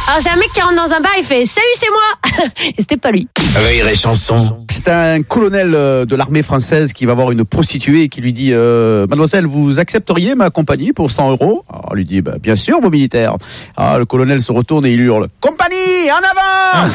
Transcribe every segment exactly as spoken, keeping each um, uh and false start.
Alors c'est un mec qui rentre dans un bar, il fait « Salut, c'est moi !» Et c'était pas lui. Rire et chanson. C'est un colonel de l'armée française qui va voir une prostituée et qui lui dit euh, « Mademoiselle, vous accepteriez ma compagnie pour cent euros ?» Alors, elle lui dit bah, « Bien sûr, mon militaire. » Ah, le colonel se retourne et il hurle « Compagnie, en avant !»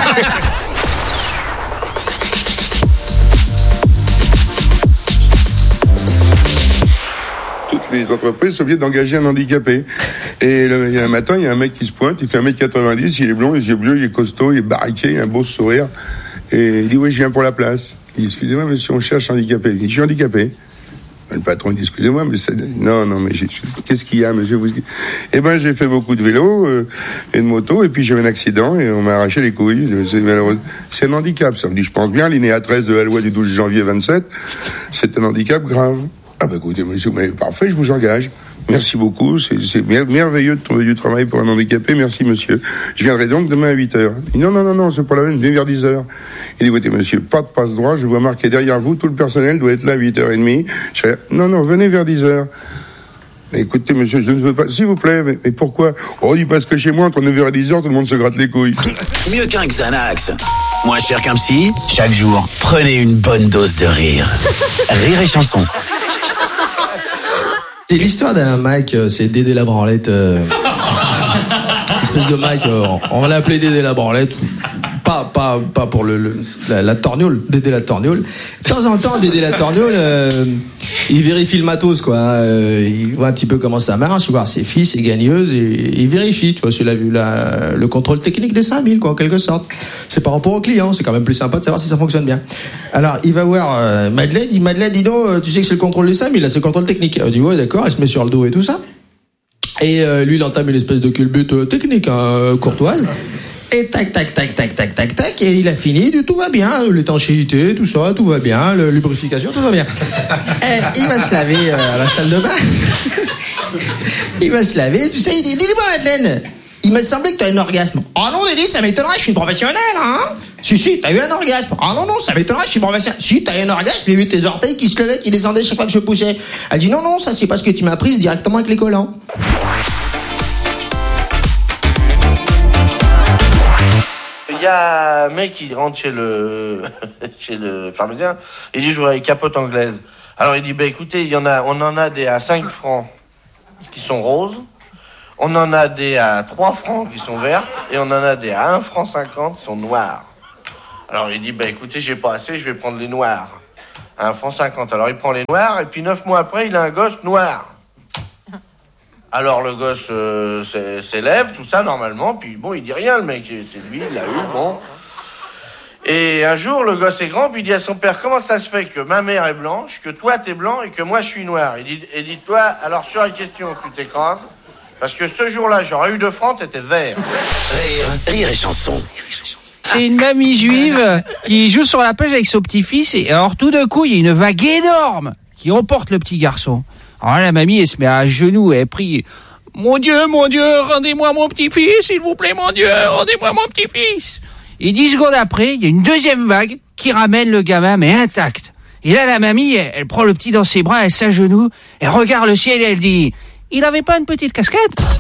Toutes les entreprises sont obligées d'engager un handicapé. Et le, il y a un matin, il y a un mec qui se pointe, il fait un mètre quatre-vingt-dix, il est blond, les yeux bleus, il est costaud, il est baraqué, il a un beau sourire. Et il dit, oui, je viens pour la place. Il dit, excusez-moi, monsieur, on cherche un handicapé. Il dit, je suis handicapé. Le patron dit, excusez-moi, mais c'est... Non, non, mais j'ai... qu'est-ce qu'il y a, monsieur? Eh ben, j'ai fait beaucoup de vélo euh, et de moto, et puis j'ai eu un accident, et on m'a arraché les couilles. C'est malheureux. C'est un handicap, ça. On me dit, je pense bien, l'I N E A treize de la loi du douze janvier vingt-sept, c'est un handicap grave. Ah bah écoutez, monsieur, mais parfait, je vous engage. Merci beaucoup, c'est, c'est merveilleux de trouver du travail pour un handicapé, merci monsieur. Je viendrai donc demain à huit heures. Il dit, non, non, non, non, c'est pas la même, venez vers dix heures. Il dit, écoutez monsieur, pas de passe-droit, je vois marqué derrière vous, tout le personnel doit être là à huit heures trente. Je dis, non, non, venez vers dix heures. Mais écoutez monsieur, je ne veux pas, s'il vous plaît, mais, mais pourquoi? Oh, dit parce que chez moi, entre neuf heures et dix heures, tout le monde se gratte les couilles. Mieux qu'un Xanax. Moins cher qu'un psy, chaque jour, prenez une bonne dose de rire. Rire et chanson. C'est l'histoire d'un mec, c'est Dédé la branlette. Euh... espèce de mec, euh, on va l'appeler Dédé la branlette. Pas, pas, pas pour le, le la, la torgnole, Dédé la torgnole. De temps en temps, Dédé la torgnole, euh, il vérifie le matos, quoi. Euh, il voit un petit peu comment ça marche, il voit ses filles, ses gagneuses, et il vérifie, tu vois, c'est la, la, le contrôle technique des cinq mille, quoi, en quelque sorte. C'est par rapport au client, c'est quand même plus sympa de savoir si ça fonctionne bien. Alors, il va voir euh, Madeleine, il dit, Madeleine, dis donc, tu sais que c'est le contrôle des cinq mille, là, c'est le contrôle technique. Elle dit, ouais, d'accord, elle se met sur le dos et tout ça. Et euh, lui, il entame une espèce de culbute euh, technique, hein, courtoise. Et tac, tac, tac, tac, tac, tac, tac, et il a fini, tout va bien, l'étanchéité, tout ça, tout va bien, la lubrification, tout va bien. Et il va se laver euh, à la salle de bain. Il va se laver, tu sais, il dit, dis-moi Madeleine, il m'a semblé que t'as un orgasme. Oh non, Dédé, ça m'étonnerait, je suis une professionnelle, hein. Si, si, t'as eu un orgasme. Ah non, non, ça m'étonnerait, je suis professionnelle. Si, t'as eu un orgasme, j'ai vu tes orteils qui se levaient, qui descendaient chaque fois que je poussais. Elle dit, non, non, ça c'est parce que tu m'as prise directement avec les collants. Il y a un mec qui rentre chez le chez le pharmacien, il dit je voudrais une capote anglaise. Alors il dit bah écoutez, il y en a, on en a des à cinq francs qui sont roses, on en a des à trois francs qui sont vertes et on en a des à un franc cinquante qui sont noires. Alors il dit bah écoutez, j'ai pas assez, je vais prendre les noirs. À un franc cinquante. Alors il prend les noirs et puis neuf mois après, il a un gosse noir. Alors le gosse euh, s'élève, tout ça, normalement, puis bon, il dit rien, le mec, c'est lui, il l'a eu, bon. Et un jour, le gosse est grand, puis il dit à son père, comment ça se fait que ma mère est blanche, que toi t'es blanc et que moi je suis noir? Il dit, et dis-toi, alors sur la question, tu t'écrases, parce que ce jour-là, j'aurais eu deux francs, t'étais vert. Rire, rire et chanson. C'est une mamie juive qui joue sur la plage avec son petit-fils, et alors tout d'un coup, il y a une vague énorme qui emporte le petit garçon. Alors la mamie, elle se met à genoux et elle prie « Mon Dieu, mon Dieu, rendez-moi mon petit-fils, s'il vous plaît, mon Dieu, rendez-moi mon petit-fils !» Et dix secondes après, il y a une deuxième vague qui ramène le gamin, mais intact. Et là, la mamie, elle, elle prend le petit dans ses bras, elle s'agenouille, elle regarde le ciel et elle dit « Il avait pas une petite casquette ?»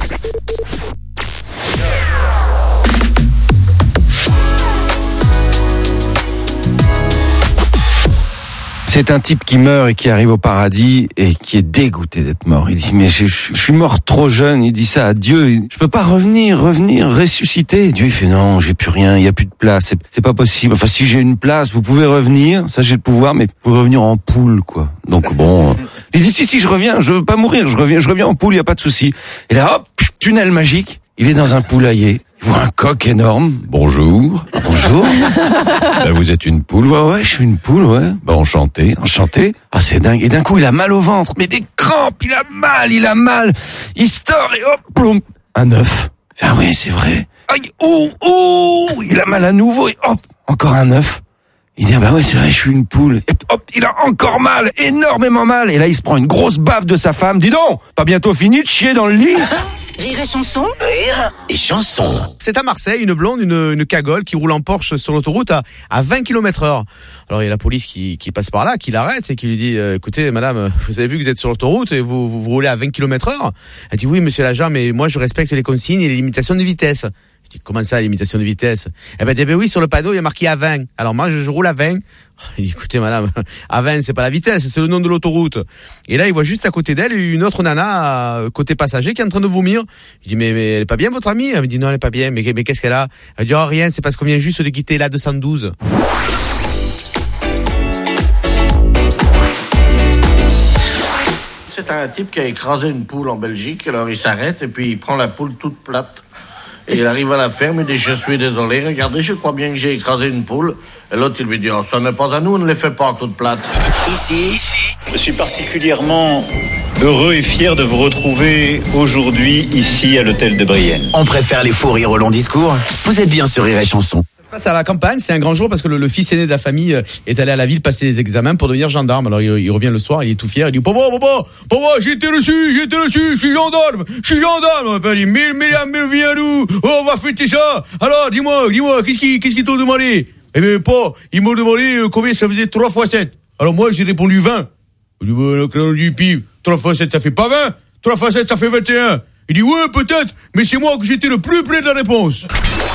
C'est un type qui meurt et qui arrive au paradis et qui est dégoûté d'être mort. Il dit mais je, je suis mort trop jeune. Il dit ça à Dieu. Je peux pas revenir, revenir, ressusciter. Et Dieu il fait non, j'ai plus rien, il y a plus de place. C'est, c'est pas possible. Enfin si j'ai une place, vous pouvez revenir. Ça j'ai le pouvoir, mais vous pouvez revenir en poule quoi. Donc bon, il dit si si je reviens, je veux pas mourir, je reviens, je reviens en poule, il y a pas de souci. Et là hop, tunnel magique. Il est dans un poulailler. Il voit un coq énorme. Bonjour. Bonjour. Là, vous êtes une poule. Ouais, ouais, je suis une poule, ouais. Bah, enchanté, enchanté. Ah, c'est dingue. Et d'un coup, il a mal au ventre. Mais des crampes. Il a mal, il a mal. Il se tord et hop, plomb. Un œuf. Ah oui, c'est vrai. Aïe, oh, oh. Il a mal à nouveau et hop, encore un œuf. Il dit, ah bah ouais, c'est vrai, je suis une poule. Et hop, il a encore mal, énormément mal. Et là, il se prend une grosse baffe de sa femme. Dis donc, pas bientôt fini de chier dans le lit? Rire et chanson. Rire et chanson. C'est à Marseille, une blonde, une, une cagole qui roule en Porsche sur l'autoroute à, à vingt kilomètres heure. Alors il y a la police qui, qui passe par là, qui l'arrête et qui lui dit euh, écoutez madame, vous avez vu que vous êtes sur l'autoroute et vous, vous, vous roulez à vingt kilomètres heure? Elle dit oui monsieur l'agent, mais moi je respecte les consignes et les limitations de vitesse. dis, comment ça, l'imitation de vitesse? Eh ben, eh ben oui, sur le panneau, il y a marqué à vingt. Alors moi, je, je roule à vingt. Il dit, écoutez, madame, à vingt, c'est pas la vitesse, c'est le nom de l'autoroute. Et là, il voit juste à côté d'elle une autre nana, côté passager, qui est en train de vomir. Il dit, mais, mais elle est pas bien, votre amie? Elle me dit, non, elle est pas bien. Mais, mais qu'est-ce qu'elle a? Elle dit, oh, rien, c'est parce qu'on vient juste de quitter la deux cent douze. C'est un type qui a écrasé une poule en Belgique, alors il s'arrête et puis il prend la poule toute plate. Et il arrive à la ferme, il dit, je suis désolé, regardez, je crois bien que j'ai écrasé une poule. Et l'autre, il lui dit, oh, ça n'est pas à nous, on ne les fait pas toutes plates. Ici, je suis particulièrement heureux et fier de vous retrouver aujourd'hui ici à l'hôtel de Brienne. on préfère les faux rires aux longs discours. Vous êtes bien sur Rire et Chanson. Passe à la campagne, c'est un grand jour parce que le, le fils aîné de la famille est allé à la ville passer des examens pour devenir gendarme. Alors il, il revient le soir, il est tout fier, il dit papa, papa, papa, j'ai été reçu, j'ai été reçu, je suis gendarme, je suis gendarme. Papa dit mais mais mais viens nous, oh, on va fêter ça. Alors dis-moi, dis-moi, qu'est-ce qui qu'est-ce qu'ils t'ont demandé? Eh bien pas, ils m'ont demandé euh, combien ça faisait trois fois sept. Alors moi j'ai répondu vingt. Je dis bah, le crayon du pib, trois fois sept ça fait pas vingt, trois fois sept ça fait vingt et un. Il dit ouais peut-être, mais c'est moi que j'étais le plus près de la réponse.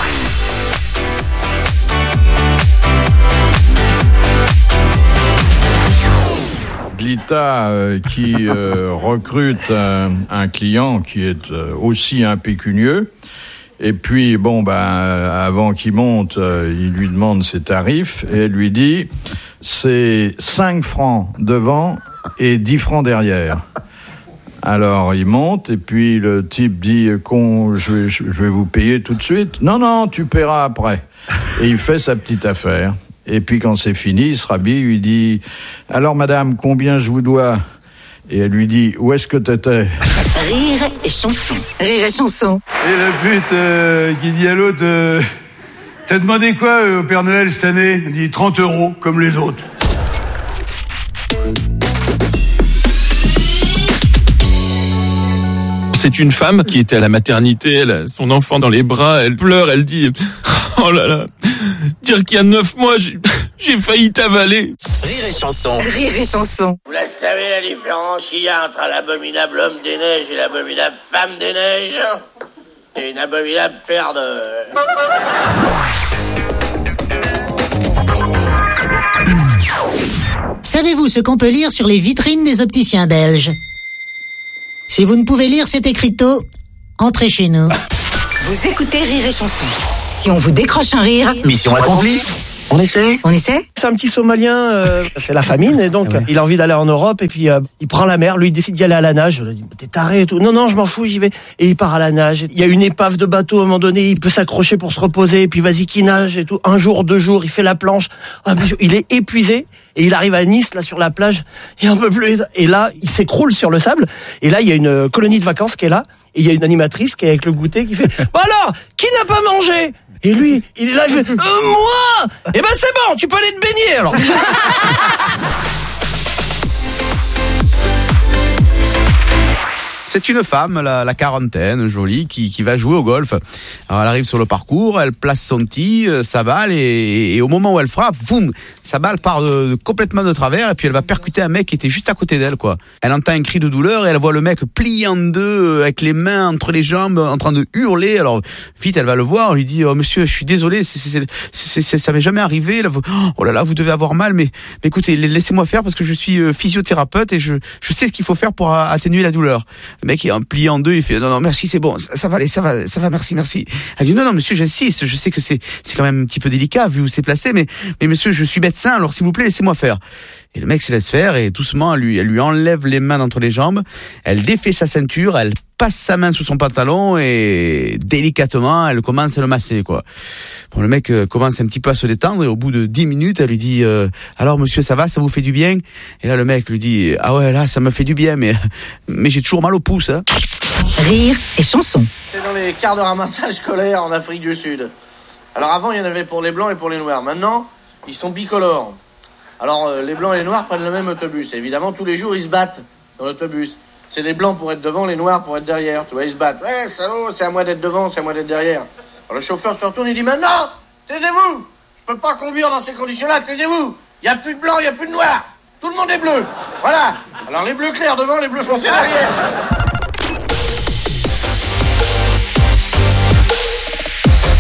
L'État euh, qui euh, recrute euh, un client qui est euh, aussi impécunieux. Et puis, bon, ben, euh, avant qu'il monte, euh, il lui demande ses tarifs et elle lui dit c'est cinq francs devant et dix francs derrière. Alors, il monte et puis le type dit qu'on, je, vais, je vais vous payer tout de suite. Non, non, tu paieras après. Et il fait sa petite affaire. Et puis quand c'est fini, il se rhabille, il lui dit « Alors madame, combien je vous dois ?» Et elle lui dit « Où est-ce que t'étais ?» Rire et chanson. Rire et chanson. Et la pute euh, qui dit à l'autre euh, « T'as demandé quoi euh, au Père Noël cette année ?» Il dit « trente euros, comme les autres. » C'est une femme qui était à la maternité, elle a son enfant dans les bras, elle pleure, elle dit « Oh là là, dire qu'il y a neuf mois, j'ai, j'ai failli t'avaler. » Rire et Chanson. Rire et chanson. Vous la savez la différence qu'il y a entre l'abominable homme des neiges et l'abominable femme des neiges? Et une abominable paire de... Savez-vous ce qu'on peut lire sur les vitrines des opticiens belges? Si vous ne pouvez lire cet écriteau, entrez chez nous. Vous écoutez Rire et chanson. Si on vous décroche un rire... Mission accomplie. On essaie On essaie? C'est un petit Somalien, euh, c'est la famine, et donc ah ouais. il a envie d'aller en Europe, et puis euh, il prend la mer, lui il décide d'y aller à la nage. Je lui dis, t'es taré et tout. Non, non, je m'en fous, j'y vais. Et il part à la nage. Il y a une épave de bateau, à un moment donné, il peut s'accrocher pour se reposer, et puis vas-y qu'il nage et tout. Un jour, deux jours, il fait la planche. Il est épuisé, et il arrive à Nice, là, sur la plage, il en peut plus. Et là, il s'écroule sur le sable, et là, il y a une colonie de vacances qui est là, et il y a une animatrice qui est avec le goûter, qui fait, bah alors, qui n'a pas mangé? Et lui, il est là, il fait, euh, moi! Eh ben c'est bon, tu peux aller te baigner alors. C'est une femme, la, la quarantaine, jolie, qui, qui va jouer au golf. Alors elle arrive sur le parcours, elle place son tee, sa balle, et, et au moment où elle frappe, boum, sa balle part de, de, complètement de travers, et puis elle va percuter un mec qui était juste à côté d'elle, quoi. Elle entend un cri de douleur, et elle voit le mec plié en deux, avec les mains entre les jambes, en train de hurler. Alors vite, elle va le voir, elle lui dit, oh monsieur, je suis désolé, c'est, c'est, c'est, c'est, ça m'est jamais arrivé. Là, vous, oh là là, vous devez avoir mal, mais, mais écoutez, laissez-moi faire parce que je suis physiothérapeute et je, je sais ce qu'il faut faire pour atténuer la douleur. Le mec est plié en deux, il fait non non merci c'est bon, ça, ça va aller, ça va, ça va merci merci. Elle dit non non monsieur j'insiste, je sais que c'est c'est quand même un petit peu délicat vu où c'est placé, mais mais monsieur je suis médecin alors s'il vous plaît laissez-moi faire. Et le mec se laisse faire et doucement elle lui elle lui enlève les mains d'entre les jambes, elle défait sa ceinture, elle passe sa main sous son pantalon et délicatement elle commence à le masser quoi. Bon le mec euh, commence un petit peu à se détendre et au bout de dix minutes elle lui dit euh, alors monsieur ça va, ça vous fait du bien? Et là le mec lui dit ah ouais là ça me fait du bien mais mais j'ai toujours mal au pouce hein. Rire et chanson. C'est dans les quarts de ramassage scolaire en Afrique du Sud. Alors avant il y en avait pour les blancs et pour les noirs. Maintenant ils sont bicolores. Alors euh, les blancs et les noirs prennent le même autobus. Et évidemment tous les jours ils se battent dans l'autobus. C'est les blancs pour être devant, les noirs pour être derrière. Tu vois, ils se battent. Ouais, salaud, c'est à moi d'être devant, c'est à moi d'être derrière. Alors le chauffeur se retourne, il dit maintenant, taisez-vous. Je peux pas conduire dans ces conditions-là, taisez-vous. Il y a plus de blanc, il y a plus de noir. Tout le monde est bleu. Voilà. Alors les bleus clairs devant, les bleus foncés derrière.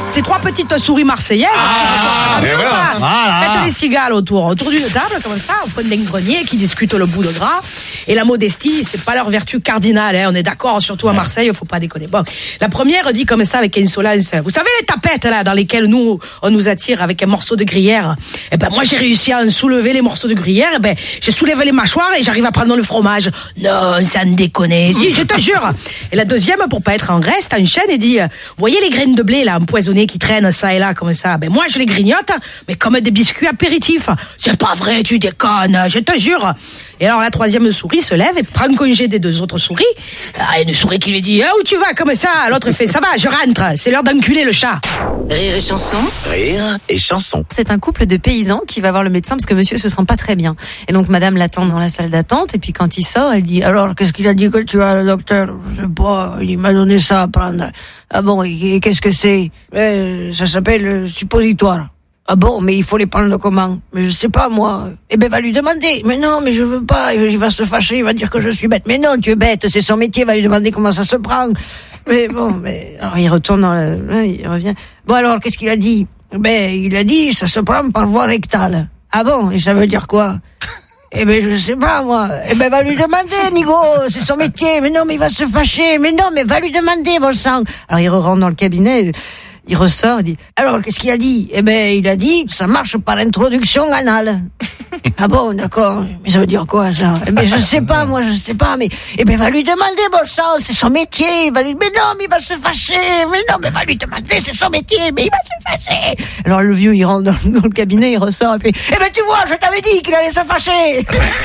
Ces trois petites souris marseillaises. Ah, qui se voilà. pas. Voilà. Faites les cigales autour, autour d'une table, comme ça, au fond d'un grenier, qui discutent le bout de gras. Et la modestie, c'est pas leur vertu cardinale, hein. On est d'accord, surtout à Marseille, faut pas déconner. Bon. La première dit comme ça, avec insolence. Vous savez les tapettes, là, dans lesquelles nous, on nous attire avec un morceau de gruyère? Eh ben, moi, j'ai réussi à en soulever les morceaux de gruyère, eh ben, je soulève les mâchoires et j'arrive à prendre le fromage. Non, ça ne déconne. Si, je te jure. Et la deuxième, pour pas être en reste, enchaîne et dit, vous voyez les graines de blé, là, empoisonnées qui traînent ça et là, comme ça? Ben, moi, je les grignote, mais comme des biscuits apéritifs. C'est pas vrai, tu déconnes, je te jure. Et alors, la troisième souris se lève et prend congé des deux autres souris. Ah, une souris qui lui dit, ah, où tu vas, comme ça? L'autre fait, ça va, je rentre, c'est l'heure d'enculer le chat. Rire et chanson. Rire et chanson. C'est un couple de paysans qui va voir le médecin parce que monsieur se sent pas très bien. Et donc madame l'attend dans la salle d'attente et puis quand il sort, elle dit, alors qu'est-ce qu'il a dit que tu as, le docteur? Je sais pas, il m'a donné ça à prendre. Ah bon, et qu'est-ce que c'est? euh, Ça s'appelle le suppositoire. Ah bon, mais il faut les prendre comment? Mais je sais pas, moi. Eh ben, va lui demander. Mais non, mais je veux pas. Il va se fâcher, il va dire que je suis bête. Mais non, tu es bête, c'est son métier, va lui demander comment ça se prend. Mais bon, mais... Alors, il retourne dans la... Il revient. Bon, alors, qu'est-ce qu'il a dit? Ben, il a dit, ça se prend par voie rectale. Ah bon? Et ça veut dire quoi? Eh ben, je sais pas, moi. Eh ben, va lui demander, Nigo, c'est son métier. Mais non, mais il va se fâcher. Mais non, mais va lui demander, bon sang. Alors, il rentre dans le cabinet... Il ressort, il dit, alors, qu'est-ce qu'il a dit? Eh ben, il a dit que ça marche par introduction anale. Ah bon, d'accord. Mais ça veut dire quoi, ça? Eh ben, je sais pas, moi, je sais pas, mais, eh ben, va lui demander, bon sang, c'est son métier. Il va lui, mais non, mais il va se fâcher. Mais non, mais va lui demander, c'est son métier, mais il va se fâcher. Alors, le vieux, il rentre dans, dans le cabinet, il ressort, il fait, eh ben, tu vois, je t'avais dit qu'il allait se fâcher.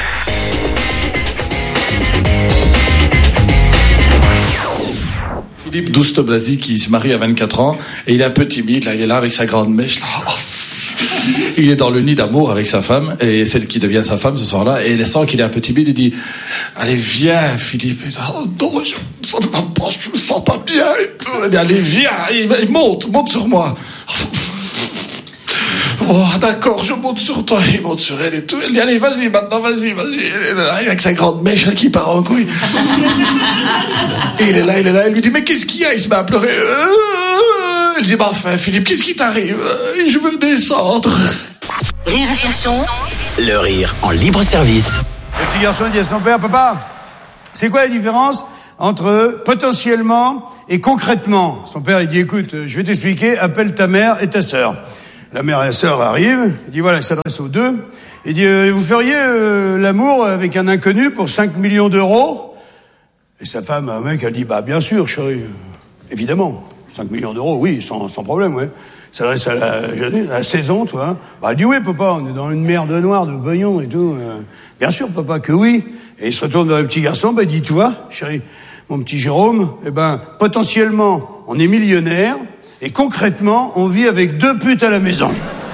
Philippe Douste-Blazy qui se marie à vingt-quatre ans et il est un peu timide, là, il est là avec sa grande mèche, là. Oh. Il est dans le nid d'amour avec sa femme et celle qui devient sa femme ce soir-là et elle sent qu'il est un peu timide, il dit allez viens Philippe. Il dit, oh, non, je, ça ne va pas, je me sens pas bien et tout. Elle dit allez viens, il, il monte, monte sur moi. Oh, d'accord, je monte sur toi, il monte sur elle et tout. Elle dit, allez, vas-y, maintenant, vas-y, vas-y. Elle est là, avec sa grande mèche, qui part en couille. Et il est là, il est là, elle lui dit, mais qu'est-ce qu'il y a? Il se met à pleurer. Elle dit, bah, enfin, Philippe, qu'est-ce qui t'arrive? Je veux descendre. Rire et chanson. Le rire en libre service. Le petit garçon dit à son père, papa, c'est quoi la différence entre potentiellement et concrètement? Son père, il dit, écoute, je vais t'expliquer, appelle ta mère et ta sœur. La mère et la sœur arrivent, il dit voilà, il s'adresse aux deux, il dit euh, vous feriez euh, l'amour avec un inconnu pour cinq millions d'euros? Et sa femme, un mec, elle dit bah bien sûr chérie, euh, évidemment, cinq millions d'euros, oui, sans, sans problème, ouais. S'adresse à la, à la saison, toi. Bah elle dit oui papa, on est dans une merde noire de pognon et tout. Euh, bien sûr papa que oui. Et il se retourne vers le petit garçon, bah il dit tu vois, chérie, mon petit Jérôme, eh ben potentiellement on est millionnaire. Et concrètement, on vit avec deux putes à la maison.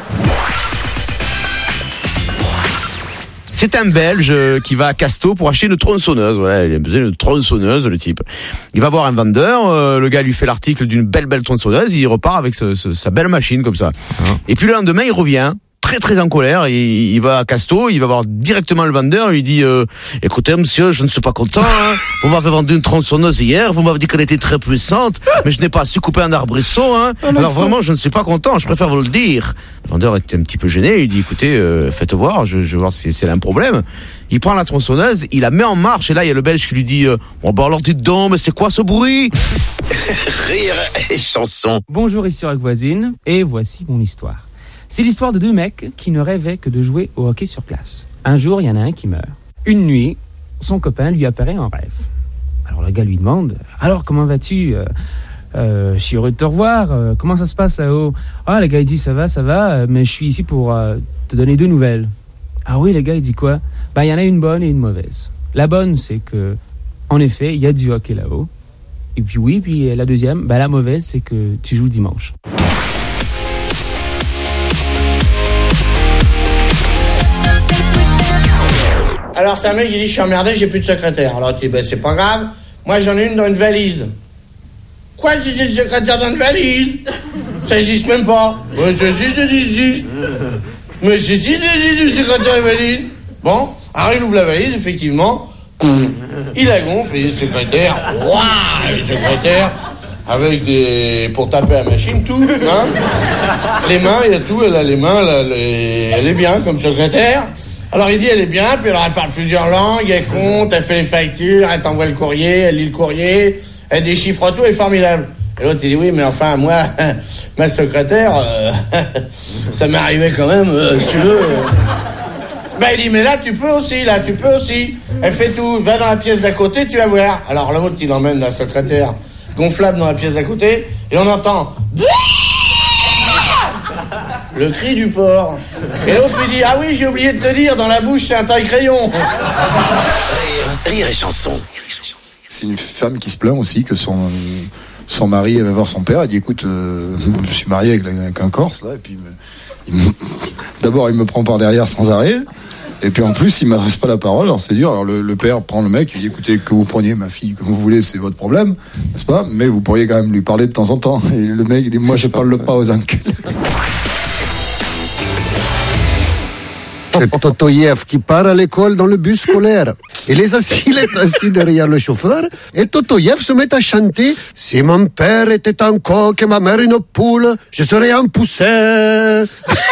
C'est un Belge qui va à Casto pour acheter une tronçonneuse. Voilà, il a besoin d'une tronçonneuse, le type. Il va voir un vendeur, euh, le gars lui fait l'article d'une belle, belle tronçonneuse, il repart avec ce, ce, sa belle machine comme ça. Ah. Et puis le lendemain, il revient. Très très en colère, il, il va à Casto, il va voir directement le vendeur, il lui dit euh, écoutez monsieur, je ne suis pas content, hein. Vous m'avez vendu une tronçonneuse hier, vous m'avez dit qu'elle était très puissante, mais je n'ai pas su couper un arbrisseau, hein. Alors vraiment je ne suis pas content, je préfère vous le dire. Le vendeur était un petit peu gêné, il dit écoutez, euh, faites voir, je, je vais voir si c'est là un problème. Il prend la tronçonneuse, il la met en marche et là il y a le Belge qui lui dit euh, bon bah alors dites donc, mais c'est quoi ce bruit? Rire et chanson. Bonjour, ici Rock Voisine et voici mon histoire. C'est l'histoire de deux mecs qui ne rêvaient que de jouer au hockey sur glace. Un jour, il y en a un qui meurt. Une nuit, son copain lui apparaît en rêve. Alors le gars lui demande « Alors, comment vas-tu euh, euh, Je suis heureux de te revoir. Euh, comment ça se passe là-haut ?»« Ah, le gars, il dit « Ça va, ça va, mais je suis ici pour euh, te donner deux nouvelles. »« Ah oui, le gars, il dit quoi ?»« Bah, il y en a une bonne et une mauvaise. La bonne, c'est que, en effet, il y a du hockey là-haut. Et puis oui, puis la deuxième, bah, la mauvaise, c'est que tu joues dimanche. » Alors c'est un mec qui dit je suis emmerdé, j'ai plus de secrétaire. Alors tu dis ben c'est pas grave, moi j'en ai une dans une valise. Quoi, tu dis une secrétaire dans une valise? Ça existe même pas. Ouais, ça existe, ça existe. Mais si, si, ça existe une secrétaire dans une valise. Bon, alors il ouvre la valise, effectivement. Il la gonfle, et le secrétaire, waouh, le secrétaire, avec des... pour taper à la machine, tout, hein. Les mains, il y a tout, elle a les mains, elle, a les... elle est bien comme secrétaire. Alors il dit elle est bien, puis alors elle parle plusieurs langues, elle compte, elle fait les factures, elle t'envoie le courrier, elle lit le courrier, elle déchiffre tout, elle est formidable. Et l'autre il dit oui mais enfin moi, ma secrétaire, euh, ça m'est arrivé quand même, euh, si tu veux. Euh... Ben il dit mais là tu peux aussi, là tu peux aussi. Elle fait tout, va dans la pièce d'à côté, tu vas voir. Alors l'autre il emmène la secrétaire gonflable dans la pièce d'à côté, et on entend... le cri du porc. Et l'autre lui dit, ah oui, j'ai oublié de te dire, dans la bouche, c'est un taille-crayon. Rire, rire et chanson. C'est une femme qui se plaint aussi que son, son mari va voir son père. Elle dit, écoute, euh, je suis marié avec, avec un Corse, là, et puis il me, d'abord, il me prend par derrière sans arrêt. Et puis en plus, il m'adresse pas la parole, alors c'est dur. Alors le, le père prend le mec, il dit, écoutez, que vous preniez ma fille comme vous voulez, c'est votre problème, n'est-ce pas? Mais vous pourriez quand même lui parler de temps en temps. Et le mec, il dit, moi, je parle pas aux enculés. C'est Totoyev qui part à l'école dans le bus scolaire. Et les assis, il est assis derrière le chauffeur. Et Totoyev se met à chanter. Si mon père était un coq et ma mère une poule, je serais un poussin.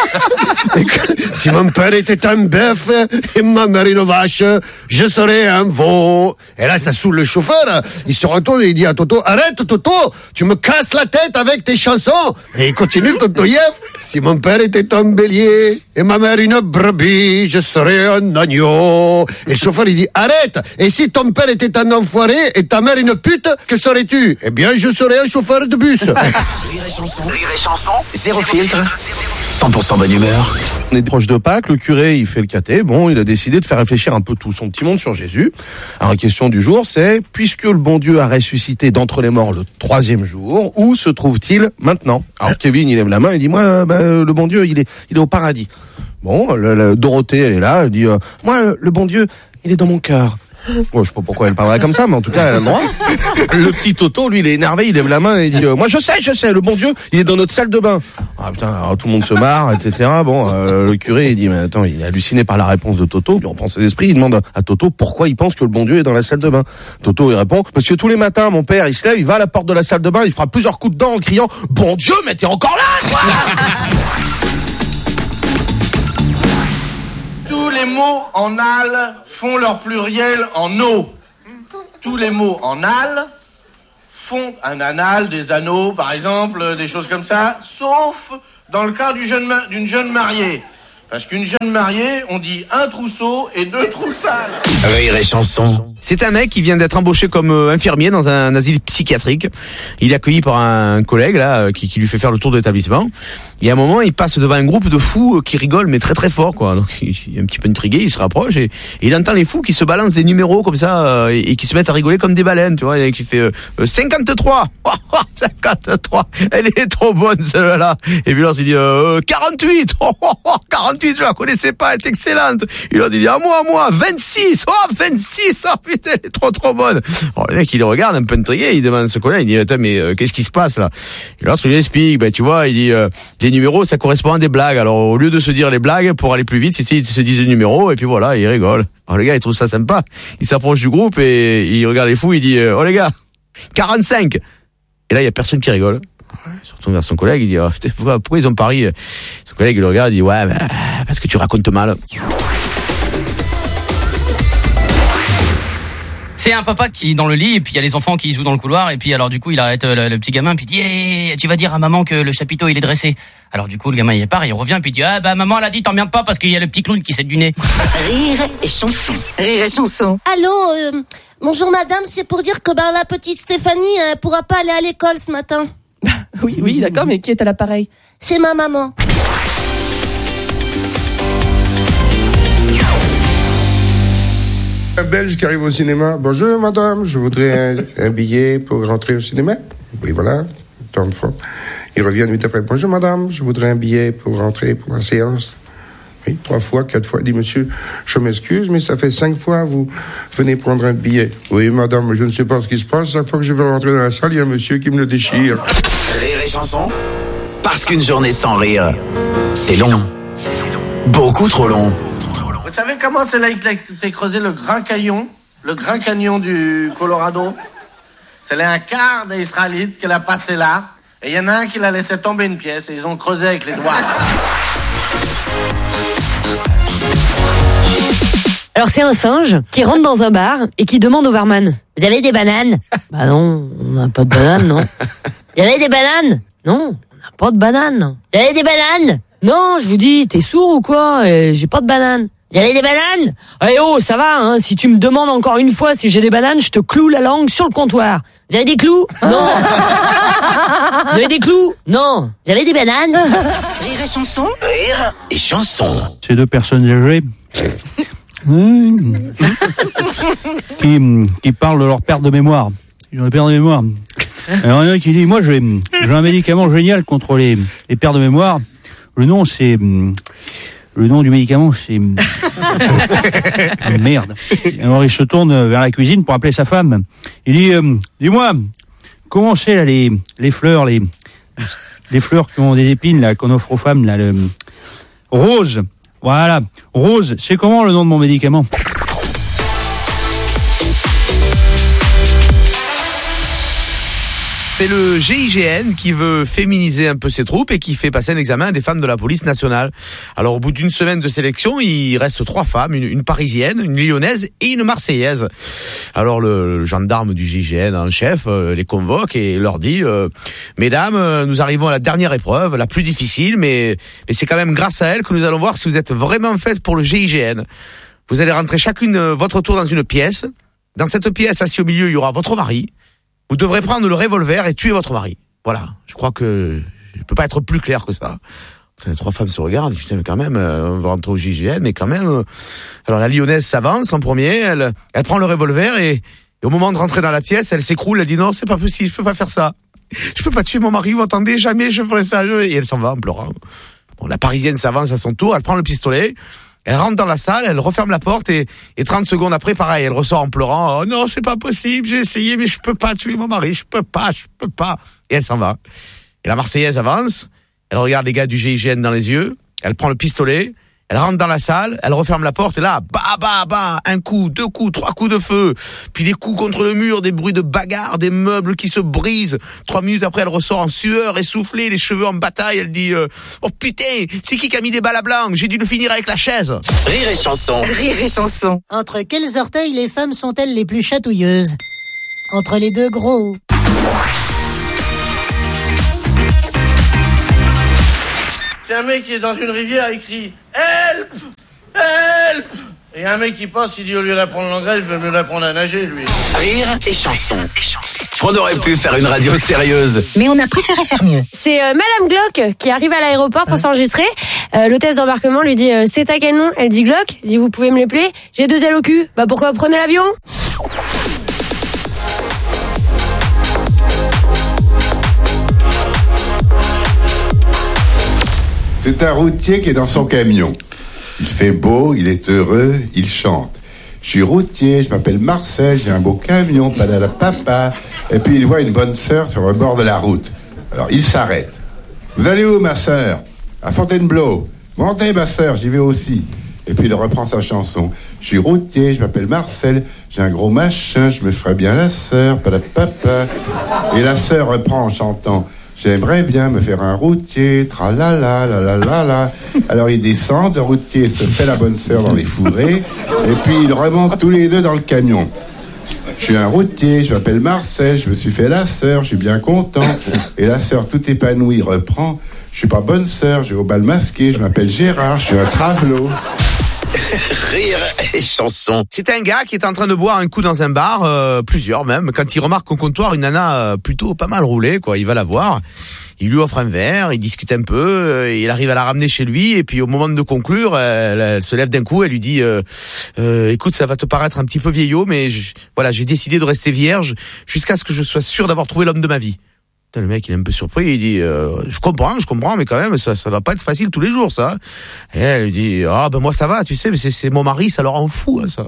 Si mon père était un bœuf et ma mère une vache, je serais un veau. Et là, ça saoule le chauffeur. Il se retourne et il dit à Toto, arrête Toto, tu me casses la tête avec tes chansons. Et il continue Totoyev. Si mon père était un bélier et ma mère une brebis, je serais un agneau. Et le chauffeur, il dit, arrête. Et si ton père était un enfoiré et ta mère une pute, que serais-tu? Eh bien, je serais un chauffeur de bus. Rire et chanson, rire et chanson, zéro filtre, cent pour cent bonne humeur. On est proche de Pâques, le curé, il fait le caté. Bon, il a décidé de faire réfléchir un peu tout son petit monde sur Jésus. Alors, la question du jour, c'est, puisque le bon Dieu a ressuscité d'entre les morts le troisième jour, où se trouve-t-il maintenant? Alors, Kevin, il lève la main et dit, moi, bah, le bon Dieu, il est, il est au paradis. Bon, le, le, Dorothée, elle est là, elle dit, euh, moi, le bon Dieu, il est dans mon cœur. Bon, je sais pas pourquoi elle parlerait comme ça, mais en tout cas, elle a le droit. Le petit Toto, lui, il est énervé, il lève la main et il dit, euh, moi, je sais, je sais, le bon Dieu, il est dans notre salle de bain. Ah putain, alors, tout le monde se marre, et cetera. Bon, euh, le curé, il dit, mais attends, il est halluciné par la réponse de Toto. Il reprend ses esprits, il demande à Toto pourquoi il pense que le bon Dieu est dans la salle de bain. Toto, il répond, parce que tous les matins, mon père, il se lève, il va à la porte de la salle de bain, il fera plusieurs coups de dents en criant, bon Dieu, mais t'es encore là, quoi! Tous les mots en al font leur pluriel en o. Tous les mots en al font un anal, des anneaux, par exemple, des choses comme ça, sauf dans le cas du jeune ma- d'une jeune mariée. Parce qu'une jeune mariée, on dit un trousseau et deux troussales. Rire et chanson. C'est un mec qui vient d'être embauché comme euh, infirmier dans un asile psychiatrique. Il est accueilli par un collègue là euh, qui, qui lui fait faire le tour de l'établissement. Et à un moment, il passe devant un groupe de fous euh, qui rigolent mais très très fort quoi. Donc il, il est un petit peu intrigué, il se rapproche et, et il entend les fous qui se balancent des numéros comme ça euh, et, et qui se mettent à rigoler comme des baleines, tu vois, et qui fait euh, cinquante-trois. cinquante-trois. Elle est trop bonne celle-là. Et puis là, il dit euh, quarante-huit. quarante-huit, je la connaissais pas, elle est excellente. Il a dit à moi, à moi, vingt-six. Oh, vingt-six. Oh putain, elle est trop trop bonne. Alors le mec, il le regarde un peu intrigué, il demande à ce collègue, il dit attends mais euh, qu'est-ce qui se passe là? Et l'autre il lui explique, ben tu vois, il dit euh, les numéros ça correspond à des blagues. Alors au lieu de se dire les blagues pour aller plus vite, c'est ils se disent les numéros et puis voilà, il rigole. Alors le gars, il trouve ça sympa. Il s'approche du groupe et il regarde les fous, il dit oh les gars, quarante-cinq. Et là, il y a personne qui rigole. Il se retourne vers son collègue, il dit oh, pourquoi, pourquoi ils ont pari? Son collègue il le regarde, il dit ouais, bah, parce que tu racontes mal. C'est un papa qui est dans le lit et puis il y a les enfants qui jouent dans le couloir et puis alors du coup il arrête le, le petit gamin puis il dit hey, tu vas dire à maman que le chapiteau il est dressé. Alors du coup le gamin il part, il revient puis il dit ah bah maman elle a dit t'emmerdes pas parce qu'il y a le petit clown qui s'est du nez. Rire et chanson. Rire et chanson. Allô, euh, bonjour madame, c'est pour dire que ben la petite Stéphanie elle pourra pas aller à l'école ce matin. Oui, oui, d'accord, mais qui est à l'appareil? C'est ma maman. Un Belge qui arrive au cinéma. Bonjour madame, je voudrais un, un billet pour rentrer au cinéma. Oui voilà, tant de fois. Il revient une minute après. Bonjour madame, je voudrais un billet pour rentrer pour la séance. Oui, trois fois, quatre fois. Il dit monsieur, je m'excuse, mais ça fait cinq fois vous venez prendre un billet. Oui madame, je ne sais pas ce qui se passe. Chaque fois que je veux rentrer dans la salle, il y a un monsieur qui me le déchire. Rire et chanson. Parce qu'une journée sans rire, c'est long. Beaucoup trop long. Vous savez comment c'est là qu'il a été creusé le Grand Canyon? Le Grand Canyon du Colorado? C'est les un quart des Israélites qu'il a passé là. Et il y en a un qui l'a laissé tomber une pièce et ils ont creusé avec les doigts. Alors c'est un singe qui rentre dans un bar et qui demande au barman: vous avez des bananes? Bah non, on n'a pas de bananes, non. Vous avez des bananes? Non, on n'a pas de bananes. Vous avez des bananes? Non, je vous dis, t'es sourd ou quoi? euh, J'ai pas de bananes. Vous avez des bananes? Eh oh, ça va, hein. Si tu me demandes encore une fois si j'ai des bananes, je te cloue la langue sur le comptoir. Vous avez des clous? Non. Vous avez des clous? Non. Vous avez des bananes? Rire et chanson. Rire et chanson. Ces deux personnes âgées mmh, qui, qui parlent de leur perte de mémoire. Ils ont une perte de mémoire. Alors, il y en a qui dit, moi j'ai, j'ai un médicament génial contre les, les pertes de mémoire. Le nom c'est... Le nom du médicament, c'est... Ah, merde. Alors il se tourne vers la cuisine pour appeler sa femme. Il dit, euh, dis-moi, comment c'est là les, les fleurs, les, les fleurs qui ont des épines là, qu'on offre aux femmes là, le... Rose. Voilà. Rose, c'est comment le nom de mon médicament? C'est le G I G N qui veut féminiser un peu ses troupes et qui fait passer un examen à des femmes de la police nationale. Alors au bout d'une semaine de sélection, il reste trois femmes, une, une parisienne, une lyonnaise et une marseillaise. Alors le, le gendarme du G I G N en chef euh, les convoque et leur dit euh, mesdames, euh, nous arrivons à la dernière épreuve, la plus difficile, mais, mais c'est quand même grâce à elle que nous allons voir si vous êtes vraiment faites pour le G I G N. Vous allez rentrer chacune euh, votre tour dans une pièce. Dans cette pièce, assis au milieu, il y aura votre mari. Vous devrez prendre le revolver et tuer votre mari. Voilà. Je crois que je peux pas être plus clair que ça. Enfin, les trois femmes se regardent. Putain, mais quand même, euh, on va rentrer au G I G N, mais quand même. Euh... Alors la lyonnaise s'avance en premier. Elle, elle prend le revolver et, et au moment de rentrer dans la pièce, elle s'écroule. Elle dit non, c'est pas possible. Je peux pas faire ça. Je peux pas tuer mon mari. Vous entendez? Jamais je ferai ça. Et elle s'en va en pleurant. Bon, la parisienne s'avance à son tour. Elle prend le pistolet. Elle rentre dans la salle, elle referme la porte et, et trente secondes après, pareil, elle ressort en pleurant. Oh non, c'est pas possible, j'ai essayé, mais je peux pas tuer mon mari, je peux pas, je peux pas. Et elle s'en va. Et la Marseillaise avance, elle regarde les gars du G I G N dans les yeux, elle prend le pistolet, elle rentre dans la salle, elle referme la porte et là, bah, bah, bah, un coup, deux coups, trois coups de feu, puis des coups contre le mur, des bruits de bagarre, des meubles qui se brisent. Trois minutes après, elle ressort en sueur, essoufflée, les cheveux en bataille, elle dit euh, oh putain, c'est qui qui a mis des balles à blanc? J'ai dû le finir avec la chaise. Rire et chanson. Rire et chanson. Entre quels orteils les femmes sont-elles les plus chatouilleuses? Entre les deux gros. C'est un mec qui est dans une rivière, il crie « Help! Help !» Et un mec qui passe, il dit au lieu d'apprendre l'anglais, je vais mieux l'apprendre à nager, lui. Rire et chanson. On aurait pu faire une radio sérieuse. Mais on a préféré faire mieux. C'est euh, Madame Glock qui arrive à l'aéroport pour s'enregistrer. Euh, L'hôtesse d'embarquement lui dit euh, c'est à quel nom? Elle dit Glock. Elle dit vous pouvez me l'appeler? J'ai deux ailes au cul. Bah pourquoi prenez l'avion? C'est un routier qui est dans son camion. Il fait beau, il est heureux, il chante. Je suis routier, je m'appelle Marcel, j'ai un beau camion, padala papa. Et puis il voit une bonne sœur sur le bord de la route. Alors il s'arrête. Vous allez où, ma sœur? À Fontainebleau. Montez, ma sœur, j'y vais aussi. Et puis il reprend sa chanson. Je suis routier, je m'appelle Marcel, j'ai un gros machin, je me ferais bien la sœur, padala papa. Et la sœur reprend en chantant. J'aimerais bien me faire un routier, tralala, la la la la. Alors il descend, le routier se fait la bonne sœur dans les fourrés, et puis ils remontent tous les deux dans le camion. Je suis un routier, je m'appelle Marcel, je me suis fait la sœur, je suis bien content. Et la sœur, tout épanouie, reprend. Je suis pas bonne sœur, j'ai au bal masqué, je m'appelle Gérard, je suis un travelot. Rire et chanson. C'est un gars qui est en train de boire un coup dans un bar, euh, plusieurs même, quand il remarque au comptoir une nana euh, plutôt pas mal roulée, quoi. Il va la voir, il lui offre un verre, il discute un peu, euh, il arrive à la ramener chez lui, et puis au moment de conclure, elle, elle se lève d'un coup, elle lui dit euh, euh, écoute, ça va te paraître un petit peu vieillot, mais je, voilà, j'ai décidé de rester vierge jusqu'à ce que je sois sûr d'avoir trouvé l'homme de ma vie. Le mec, il est un peu surpris, il dit euh, je comprends, je comprends, mais quand même, ça, ça va pas être facile tous les jours, ça. Et elle lui dit ah ben moi ça va, tu sais, mais c'est, c'est mon mari, ça leur rend fou, hein, ça.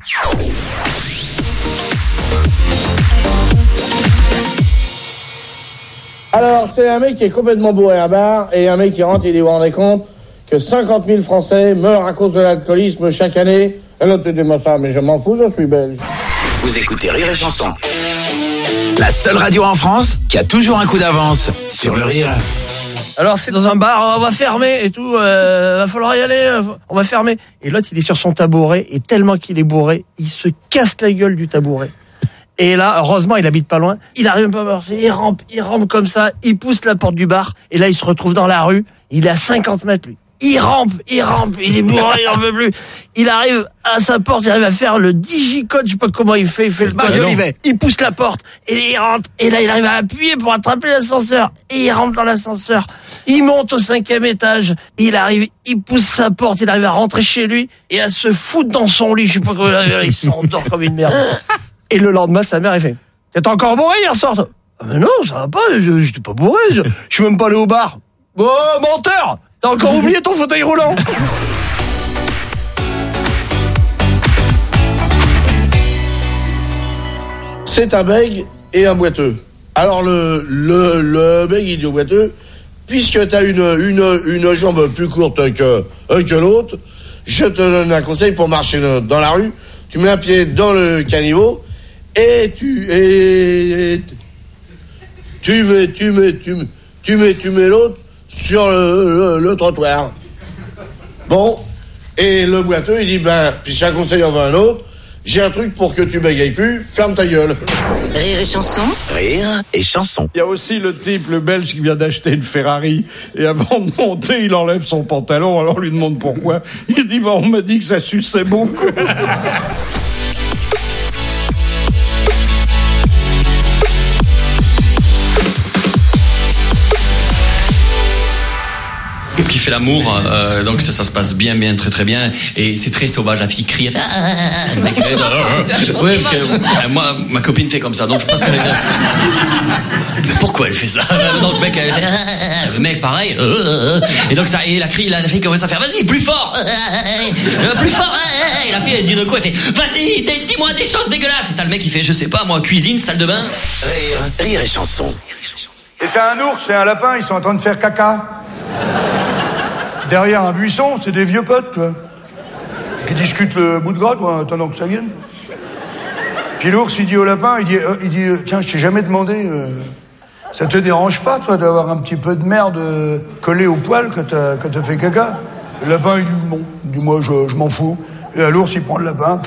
Alors, c'est un mec qui est complètement bourré à bar, et un mec qui rentre, il dit, vous vous rendez compte que cinquante mille Français meurent à cause de l'alcoolisme chaque année? Et l'autre dit, ma femme, mais je m'en fous, je suis belge. Vous écoutez Rire et chanson. La seule radio en France qui a toujours un coup d'avance sur le rire. Alors c'est dans un bar, on va fermer et tout, euh, va falloir y aller, euh, on va fermer. Et l'autre il est sur son tabouret et tellement qu'il est bourré, il se casse la gueule du tabouret. Et là, heureusement, il habite pas loin. Il arrive pas à marcher, il rampe, il rampe comme ça, il pousse la porte du bar et là il se retrouve dans la rue. Il est à cinquante mètres lui. Il rampe, il rampe, il est bourré, il en peut plus. Il arrive à sa porte, il arrive à faire le digicode, je sais pas comment il fait, il fait le Marc Jolivet. Il pousse la porte, et il rentre, et là il arrive à appuyer pour attraper l'ascenseur, et il rentre dans l'ascenseur. Il monte au cinquième étage, il arrive, il pousse sa porte, il arrive à rentrer chez lui, et à se foutre dans son lit, je sais pas comment il s'endort comme une merde. Et le lendemain, sa mère, elle fait, t'es encore bourré hier soir, toi? Ah mais non, ça va pas, je, j'étais pas bourré, je, je suis même pas allé au bar. Oh, menteur! T'as encore oublié ton fauteuil roulant? C'est un bègue et un boiteux. Alors le, le, le bègue, il dit au boiteux, puisque t'as une, une, une jambe plus courte que, que l'autre, je te donne un conseil pour marcher dans la rue. Tu mets un pied dans le caniveau et tu, et, et tu mets, tu mets, tu mets, tu mets, tu mets l'autre sur le, le, le trottoir. Bon, et le boiteux, il dit, ben, puis c'est un conseil en va un autre, j'ai un truc pour que tu bégayes plus, ferme ta gueule. Rire et chanson. Rire et chanson. Il y a aussi le type, le Belge, qui vient d'acheter une Ferrari, et avant de monter, il enlève son pantalon, alors on lui demande pourquoi. Il dit, bah, on m'a dit que ça suçait beaucoup. Qui fait l'amour, euh, donc ça, ça se passe bien, bien, très, très bien, et c'est très sauvage. La fille crie, elle fait, ah, le mec fait, ah, ouais, parce que euh, moi, ma copine fait comme ça, donc je pense qu'elle. Mais pourquoi elle fait ça? Donc le mec, elle fait, ah, le mec, pareil, euh, et donc ça, et la crie, la fille commence à faire, vas-y, plus fort, euh, plus fort, et la fille, elle dit de quoi, elle fait, vas-y, dis-moi des choses dégueulasses. Et t'as le mec qui fait, je sais pas, moi, cuisine, salle de bain. Rire, rire et chanson. Et c'est un ours et un lapin, ils sont en train de faire caca. Derrière un buisson, c'est des vieux potes, quoi. Qui discutent le bout de gras, toi, en attendant que ça vienne. Puis l'ours, il dit au lapin, il dit, euh, il dit tiens, je t'ai jamais demandé, euh, ça te dérange pas, toi, d'avoir un petit peu de merde euh, collée au poil quand t'as, quand t'as fait caca? Le lapin, il dit non. Il dit, moi, je, je m'en fous. Et là, l'ours, il prend le lapin.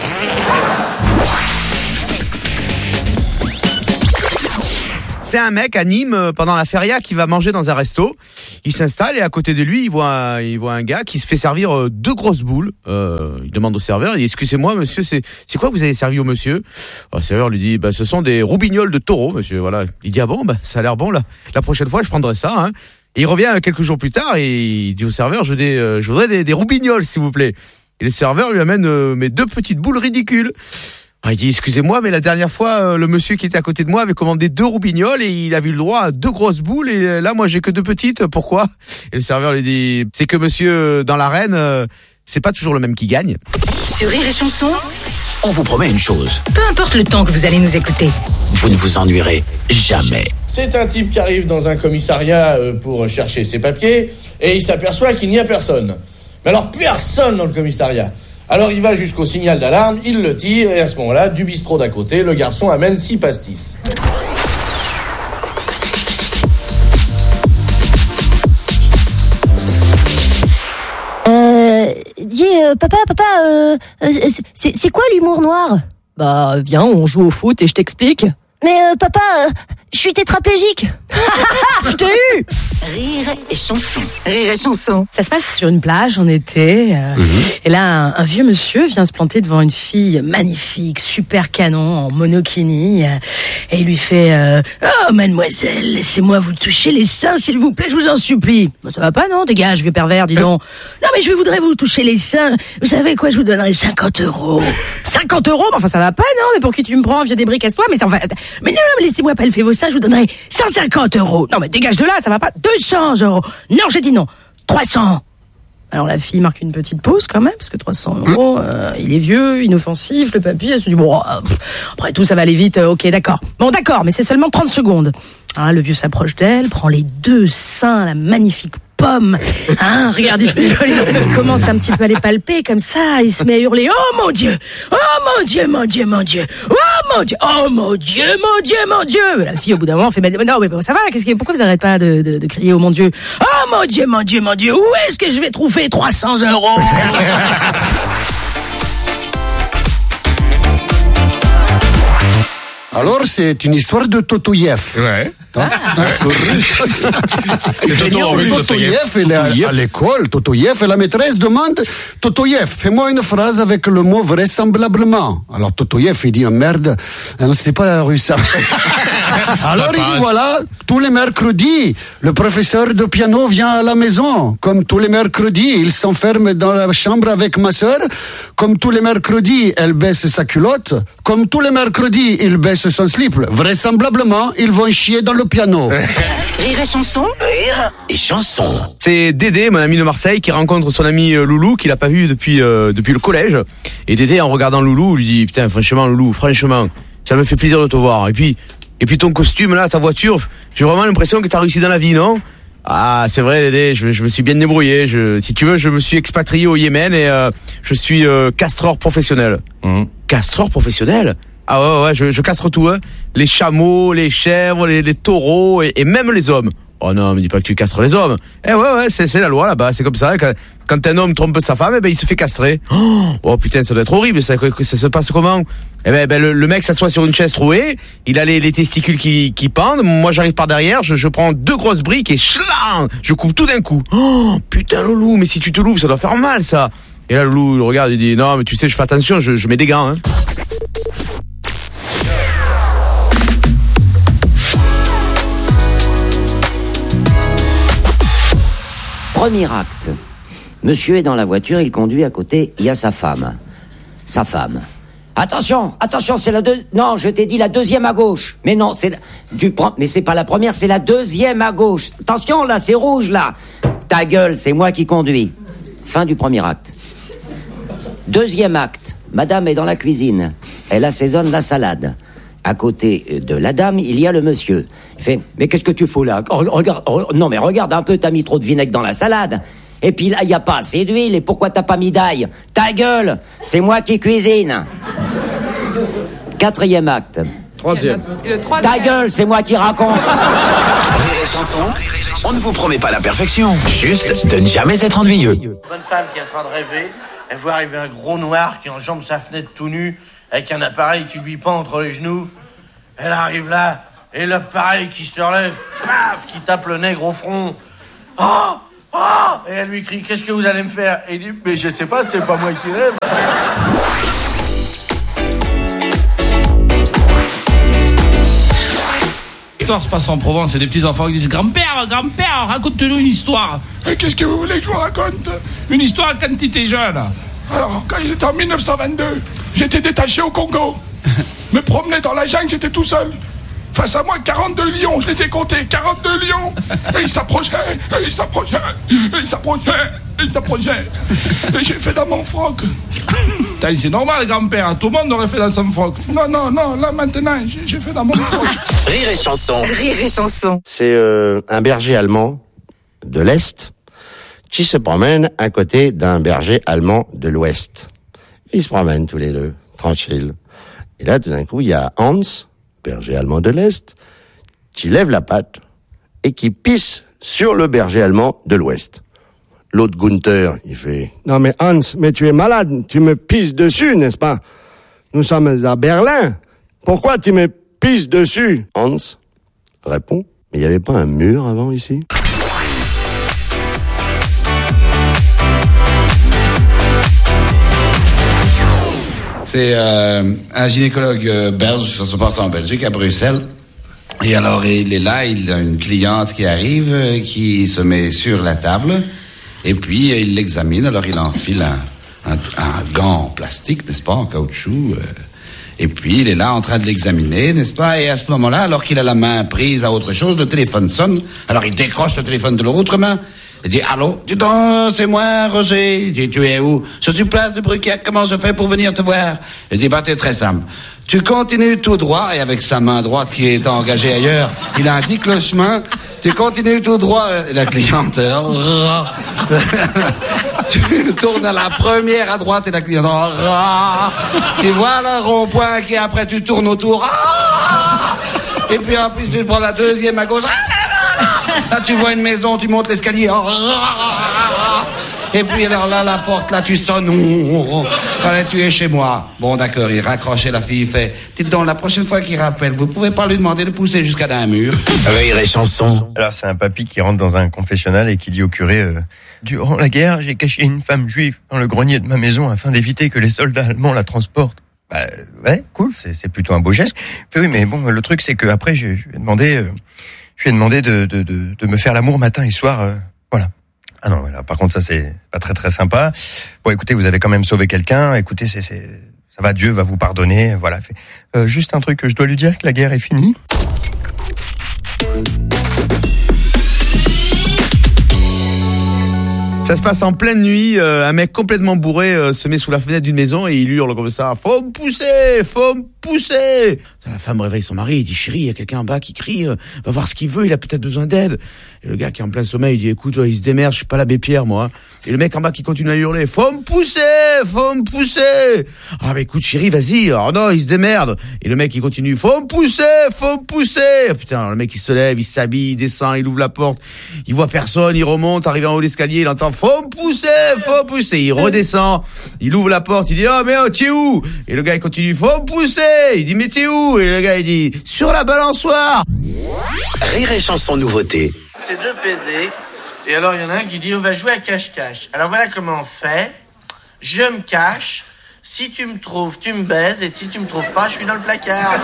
C'est un mec à Nîmes pendant la feria qui va manger dans un resto. Il s'installe et à côté de lui, il voit un, il voit un gars qui se fait servir deux grosses boules. Euh, il demande au serveur, il dit, excusez-moi monsieur, c'est, c'est quoi que vous avez servi au monsieur? Le serveur lui dit, bah, ce sont des roubignoles de taureau, monsieur. Voilà. Il dit, ah bon, bah, ça a l'air bon là. La prochaine fois, je prendrai ça. Hein. Et il revient quelques jours plus tard et il dit au serveur, je, des, euh, je voudrais des, des roubignoles, s'il vous plaît. Et le serveur lui amène euh, mes deux petites boules ridicules. Ah, il dit, excusez-moi, mais la dernière fois, euh, le monsieur qui était à côté de moi avait commandé deux roubignoles et il avait eu le droit à deux grosses boules et là, moi, j'ai que deux petites. Pourquoi? Et le serveur lui dit, c'est que monsieur, dans l'arène, euh, c'est pas toujours le même qui gagne. Sur Rire et Chanson, On vous promet une chose, peu importe le temps que vous allez nous écouter, vous ne vous ennuierez jamais. C'est un type qui arrive dans un commissariat pour chercher ses papiers et il s'aperçoit qu'il n'y a personne. Mais alors, personne dans le commissariat. Alors il va jusqu'au signal d'alarme, il le tire, et à ce moment-là, du bistrot d'à côté, le garçon amène six pastis. Euh... Dis, euh, papa, papa, euh, euh, c'est, c'est quoi l'humour noir? Bah, viens, on joue au foot et je t'explique. Mais euh, papa, euh, je suis tétraplégique. Je t'ai eu. Rire et Chanson. Rire et Chanson. Ça se passe sur une plage en été. Euh, mmh. Et là, un, un vieux monsieur vient se planter devant une fille magnifique, super canon, en monokini. Euh, et il lui fait euh, « Oh, mademoiselle, laissez-moi vous toucher les seins, s'il vous plaît, je vous en supplie. » Bah, ça va pas, non? Dégage, vieux pervers, dis donc. Non, mais je voudrais vous toucher les seins. Vous savez quoi, je vous donnerai cinquante euros. cinquante euros? Enfin, ça va pas, non? Mais pour qui tu me prends, vieux débris, casse-toi. Mais ça, enfin, mais non, non, laissez-moi pas le faire vos seins, je vous donnerai cent cinquante euros. Non, mais dégage de là, ça va pas. deux cents euros. Non, j'ai dit non. trois cents. Alors la fille marque une petite pause quand même, parce que trois cents euros, euh, il est vieux, inoffensif, le papy, elle se dit, bon, euh, après tout, ça va aller vite, euh, ok, d'accord. Bon, d'accord, mais c'est seulement trente secondes. Alors là, le vieux s'approche d'elle, prend les deux seins, la magnifique pommes. Hein, regarde, il fait joli. Il commence un petit peu à les palper comme ça. Il se met à hurler. Oh mon Dieu! Oh mon Dieu, mon Dieu, mon Dieu! Oh mon Dieu! Oh mon Dieu, mon Dieu, mon Dieu! La fille, au bout d'un moment, fait, non, mais ça va, qu'est-ce que, pourquoi vous n'arrêtez pas de, de, de crier oh mon Dieu? Oh mon Dieu, mon Dieu, mon Dieu! Où est-ce que je vais trouver trois cents euros? Alors, c'est une histoire de Totoyev. Ouais. Ah. C'est Toto en russe, Totoyev, il est à, à l'école. Totoyev, et la maîtresse demande Totoyev, fais-moi une phrase avec le mot vraisemblablement. Alors, Totoyev, il dit, oh, merde, ah non, c'était pas la russe. Alors, il dit, voilà, tous les mercredis, le professeur de piano vient à la maison. Comme tous les mercredis, il s'enferme dans la chambre avec ma sœur. Comme tous les mercredis, elle baisse sa culotte. Comme tous les mercredis, il baisse son slip. Vraisemblablement, ils vont chier dans le piano. Rire et chanson. Rire et chanson. C'est Dédé, mon ami de Marseille, qui rencontre son ami Loulou, qu'il a pas vu depuis euh, depuis le collège. Et Dédé, en regardant Loulou, lui dit putain, franchement, Loulou, franchement, ça me fait plaisir de te voir. Et puis, et puis ton costume là, ta voiture, j'ai vraiment l'impression que t'as réussi dans la vie, non? Ah, c'est vrai, Dédé, je, je me suis bien débrouillé. Je, si tu veux, je me suis expatrié au Yémen et euh, je suis euh, castreur professionnel. Mmh. Castreur professionnel? Ah ouais, ouais, je, je castre tout, hein. Les chameaux, les chèvres, les, les taureaux et, et même les hommes. Oh non, me dis pas que tu castres les hommes. Eh ouais, ouais, c'est, c'est la loi là-bas, c'est comme ça. Quand, quand un homme trompe sa femme, eh ben il se fait castrer. Oh, oh putain, ça doit être horrible. Ça, ça se passe comment? Eh ben, ben le, le mec s'assoit sur une chaise trouée, il a les, les testicules qui, qui pendent. Moi, j'arrive par derrière, je, je prends deux grosses briques et chlang, je coupe tout d'un coup. Oh putain, Loulou, mais si tu te loupes, ça doit faire mal ça. Et là, Loulou, il regarde, il dit non, mais tu sais, je fais attention, je, je mets des gants. Hein. Premier acte. Monsieur est dans la voiture, il conduit à côté, il y a sa femme. Sa femme. Attention, attention, c'est la deux... Non, je t'ai dit la deuxième à gauche. Mais non, c'est... Tu prends... Mais c'est pas la première, c'est la deuxième à gauche. Attention, là, c'est rouge, là. Ta gueule, c'est moi qui conduis. Fin du premier acte. Deuxième acte. Madame est dans la cuisine. Elle assaisonne la salade. À côté de la dame, il y a le monsieur. Il fait, mais qu'est-ce que tu fous là? Regarde, non mais regarde un peu, t'as mis trop de vinaigre dans la salade. Et puis là, il n'y a pas assez d'huile, et pourquoi t'as pas mis d'ail? Ta gueule, c'est moi qui cuisine. Quatrième acte. Troisième. Ta gueule, c'est moi qui raconte. Rire et chanson, on ne vous promet pas la perfection, juste de ne jamais être ennuyeux. Une bonne femme qui est en train de rêver, elle voit arriver un gros noir qui enjambe sa fenêtre tout nu, avec un appareil qui lui pend entre les genoux. Elle arrive là, et l'appareil qui se relève, paf, qui tape le nègre au front. Oh, oh, et elle lui crie, qu'est-ce que vous allez me faire? Et il dit, mais je sais pas, c'est pas moi qui rêve. L'histoire se passe en Provence, c'est des petits enfants qui disent grand-père, grand-père, raconte-nous une histoire. Et qu'est-ce que vous voulez que je vous raconte? Une histoire quand tu étais jeune. Alors, quand j'étais en mille neuf cent vingt-deux, j'étais détaché au Congo. Me promener dans la jungle, j'étais tout seul. Face à moi, quarante-deux lions, je les ai comptés, quarante-deux lions. Et ils s'approchaient, et ils s'approchaient, et ils s'approchaient, et ils s'approchaient. Et j'ai fait dans mon froc. C'est normal, grand-père, tout le monde aurait fait dans son froc. Non, non, non, là maintenant, j'ai, j'ai fait dans mon froc. Rire et chanson. Rire et chanson. C'est euh, un berger allemand de l'Est qui se promène à côté d'un berger allemand de l'Ouest. Ils se promènent tous les deux, tranquilles. Et là, tout d'un coup, il y a Hans, berger allemand de l'Est, qui lève la patte et qui pisse sur le berger allemand de l'Ouest. L'autre Gunther, il fait « Non mais Hans, mais tu es malade, tu me pisses dessus, n'est-ce pas? Nous sommes à Berlin. Pourquoi tu me pisses dessus ?» Hans répond « Mais il n'y avait pas un mur avant ici ?» C'est euh, un gynécologue euh, belge, ça se passe en Belgique, à Bruxelles. Et alors, il est là, il a une cliente qui arrive, euh, qui se met sur la table, et puis euh, il l'examine. Alors, il enfile un, un, un gant en plastique, n'est-ce pas, en caoutchouc. Euh, et puis, il est là en train de l'examiner, n'est-ce pas? Et à ce moment-là, alors qu'il a la main prise à autre chose, le téléphone sonne. Alors, il décroche le téléphone de l'autre main. Il dit, allô, dis donc, c'est moi, Roger. Il dit, tu es où? Je suis place de Bruquiac, comment je fais pour venir te voir? Il dit, bah, t'es très simple. Tu continues tout droit, et avec sa main droite qui est engagée ailleurs, il indique le chemin. Tu continues tout droit, la cliente. Tu tournes à la première à droite et la cliente. Tu vois le rond-point qui après tu tournes autour. Et puis en plus tu prends la deuxième à gauche. Là tu vois une maison, tu montes l'escalier. Et puis alors là, la porte, là, tu sonnes. Allez, tu es chez moi. Bon, d'accord, il raccroche et la fille fait. Dites donc, la prochaine fois qu'il rappelle, vous pouvez pas lui demander de pousser jusqu'à un mur. Rire et chanson. Alors, c'est un papy qui rentre dans un confessionnal et qui dit au curé euh, durant la guerre, j'ai caché une femme juive dans le grenier de ma maison afin d'éviter que les soldats allemands la transportent. Bah, ouais, cool, c'est, c'est plutôt un beau geste. Fait, oui, mais bon, le truc, c'est que après, je, je lui ai demandé, euh, je lui ai demandé de, de, de, de me faire l'amour matin et soir, euh, voilà. Ah non, voilà. Par contre, ça, c'est pas très, très sympa. Bon, écoutez, vous avez quand même sauvé quelqu'un. Écoutez, c'est, c'est, ça va, Dieu va vous pardonner. Voilà. Euh, juste un truc, je dois lui dire que la guerre est finie. Ça se passe en pleine nuit, euh, un mec complètement bourré euh, se met sous la fenêtre d'une maison et il hurle comme ça, faut me pousser, faut me pousser. La femme réveille son mari, il dit chérie, il y a quelqu'un en bas qui crie, euh, va voir ce qu'il veut, il a peut-être besoin d'aide. Et le gars qui est en plein sommeil, il dit écoute, il se démerde, je suis pas l'abbé Pierre moi. Et le mec en bas qui continue à hurler, faut me pousser, faut me pousser. Ah bah écoute chérie, vas-y. Oh non, il se démerde. Et le mec il continue, faut me pousser, faut me pousser. Putain, le mec il se lève, il s'habille, il descend, il ouvre la porte, il voit personne, il remonte, arrivé en haut de l'escalier, il entend faut me pousser, faut me pousser. Il redescend, il ouvre la porte, il dit oh mais oh, t'es où? Et le gars il continue, faut me pousser. Il dit mais t'es où? Et le gars il dit sur la balançoire. Rire et chanson nouveauté. C'est deux P D. Et alors, il y en a un qui dit, on va jouer à cache-cache. Alors, voilà comment on fait. Je me cache. Si tu me trouves, tu me baises. Et si tu me trouves pas, je suis dans le placard.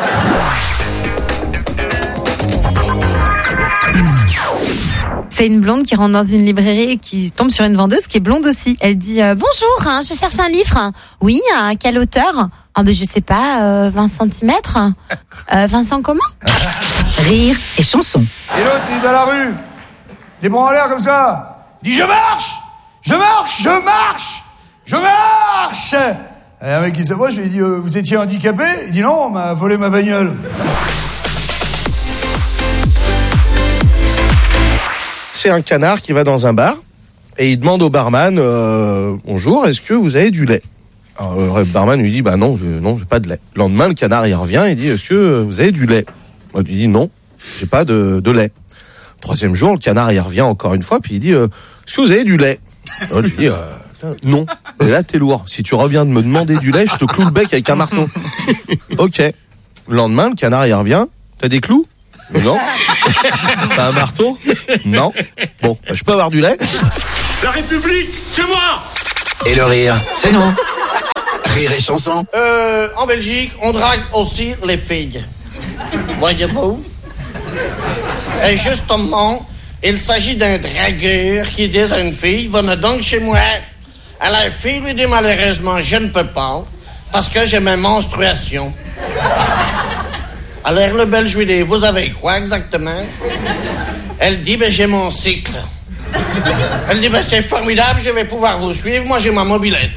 C'est une blonde qui rentre dans une librairie et qui tombe sur une vendeuse qui est blonde aussi. Elle dit euh, bonjour, hein, je cherche un livre. Oui, à quelle hauteur? Ah ben je sais pas, euh, vingt centimètres. Euh, Vincent comment? Rire et chanson. Et l'autre, il est dans la rue. Les bras en l'air comme ça. Il dit je marche, je marche, je marche, je marche. Et un mec qui s'approche, je lui dis euh, vous étiez handicapé? Il dit non, on m'a volé ma bagnole. C'est un canard qui va dans un bar et il demande au barman euh, bonjour, est-ce que vous avez du lait? Alors le barman lui dit bah non, je, non, j'ai pas de lait. Le lendemain, le canard il revient et dit est-ce que vous avez du lait? Il lui dit non, j'ai pas de, de lait. Troisième jour, le canard il revient encore une fois puis il dit euh, est-ce que vous avez du lait? Alors, je lui dis euh, non. Et là t'es lourd. Si tu reviens de me demander du lait, je te cloue le bec avec un marteau. Ok. Le lendemain, le canard il revient. T'as des clous? Non. T'as un marteau? Non. Bon, bah, je peux avoir du lait? La République, c'est moi! Et le rire, c'est nous. Rire et chanson. Euh, en Belgique, on drague aussi les filles. Voyez-vous? Et justement, il s'agit d'un dragueur qui dit à une fille, venez donc chez moi. Et la fille lui dit malheureusement, je ne peux pas, parce que j'ai mes menstruations. Alors le Belge lui dit, vous avez quoi exactement? Elle dit, ben j'ai mon cycle. Elle dit, ben c'est formidable, je vais pouvoir vous suivre, moi j'ai ma mobilette.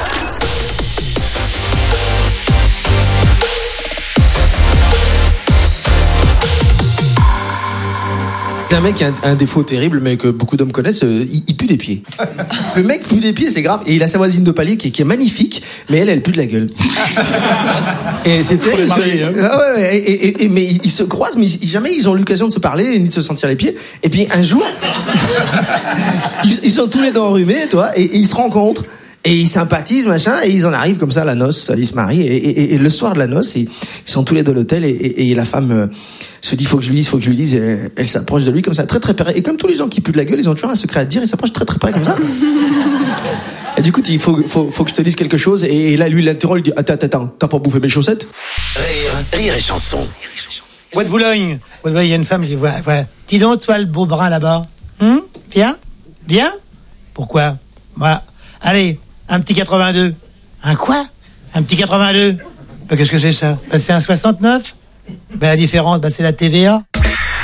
Un mec qui a un, un défaut terrible, mais que beaucoup d'hommes connaissent, euh, il, il pue des pieds. Le mec pue des pieds, c'est grave. Et il a sa voisine de palier qui, qui est magnifique, mais elle, elle pue de la gueule. Et c'est terrible. Parce que, hein. ah ouais, ouais, et, et, et, mais ils, ils se croisent, mais ils, jamais ils ont l'occasion de se parler ni de se sentir les pieds. Et puis un jour, ils, ils sont tous les deux enrhumés, toi, et, et ils se rencontrent. Et ils sympathisent, machin, et ils en arrivent comme ça à la noce, ils se marient, et, et, et le soir de la noce, ils, ils sont tous les deux à l'hôtel, et, et, et la femme euh, se dit, faut que je lui dise, faut que je lui dise, et elle, elle s'approche de lui comme ça, très très près. Et comme tous les gens qui puent de la gueule, ils ont toujours un secret à te dire, ils s'approchent très très près comme ça. Et du coup, il faut, faut, faut que je te dise quelque chose, et, et là, lui, il l'interroge, il dit, attends, attends, attends, t'as pas bouffé mes chaussettes? Rire, rire et chanson. Bois de Boulogne. Bois de Boulogne, il y a une femme qui dit, ouais, ouais. Dis donc, toi, le beau brun là-bas. Hum? Bien? Bien? Pourquoi? Voilà. Allez. Un petit quatre-vingt-deux. Un quoi? Un petit quatre-vingt-deux. Bah, qu'est-ce que c'est ça? Bah, c'est un soixante-neuf. Bah, la différence, bah, c'est la T V A.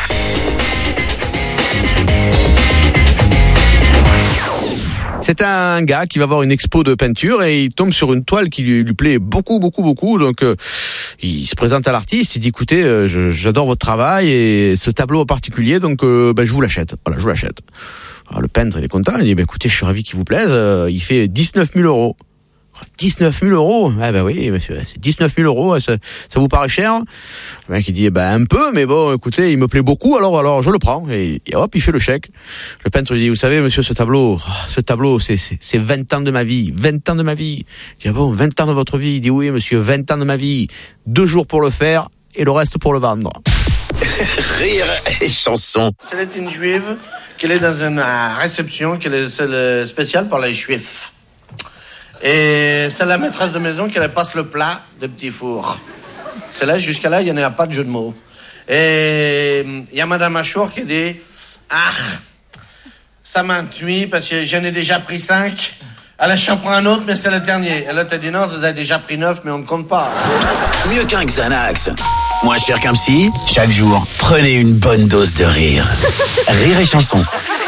C'est un gars qui va voir une expo de peinture et il tombe sur une toile qui lui, lui plaît beaucoup, beaucoup, beaucoup. Donc, euh, il se présente à l'artiste, il dit écoutez, euh, je, j'adore votre travail et ce tableau en particulier, donc euh, ben, je vous l'achète. Voilà, je vous l'achète. Alors, le peintre, il est content, il dit ben, écoutez, je suis ravi qu'il vous plaise. Euh, il fait dix-neuf mille euros. dix-neuf mille euros. Ah ben oui, monsieur, c'est dix-neuf mille euros, ça, ça vous paraît cher? Le mec il dit ben un peu, mais bon, écoutez, il me plaît beaucoup, alors alors je le prends. Et, et hop, il fait le chèque. Le peintre lui dit vous savez monsieur, ce tableau, ce tableau, c'est c'est, c'est vingt ans de ma vie, vingt ans de ma vie. Il dit ah bon, vingt ans de votre vie? Il dit oui monsieur, vingt ans de ma vie, deux jours pour le faire et le reste pour le vendre. Rire et chanson. C'est une juive qu'elle est dans une réception, qu'elle est celle spéciale pour les juifs. Et c'est la maîtresse de maison qui elle passe le plat de petit four. C'est là, jusqu'à là, il n'y en a pas de jeu de mots. Et il y a Madame Achour qui dit « Ah, ça m'ennuie parce que j'en ai déjà pris cinq. Allez, j'en prends un autre, mais c'est le dernier. » Et là, t'as dit « Non, vous avez déjà pris neuf, mais on ne compte pas. » Mieux qu'un Xanax. Moins cher qu'un psy, chaque jour, prenez une bonne dose de rire. Rire et chanson.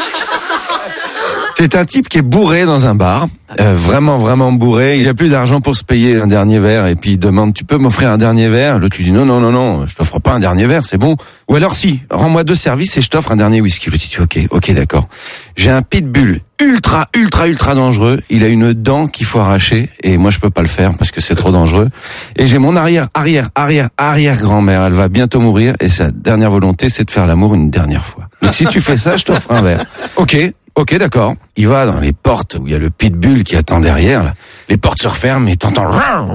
C'est un type qui est bourré dans un bar, euh, vraiment vraiment bourré. Il a plus d'argent pour se payer un dernier verre et puis il demande tu peux m'offrir un dernier verre. L'autre lui dit non non non non, je t'offre pas un dernier verre, c'est bon. Ou alors si, rends-moi deux services et je t'offre un dernier whisky. L'autre dit ok ok d'accord. J'ai un pitbull ultra ultra ultra dangereux. Il a une dent qu'il faut arracher et moi je peux pas le faire parce que c'est trop dangereux. Et j'ai mon arrière arrière arrière arrière grand-mère. Elle va bientôt mourir et sa dernière volonté c'est de faire l'amour une dernière fois. Donc si tu fais ça, je t'offre un verre. Ok. Ok, d'accord. Il va dans les portes où il y a le pitbull qui attend derrière. Là. Les portes se referment et t'entends...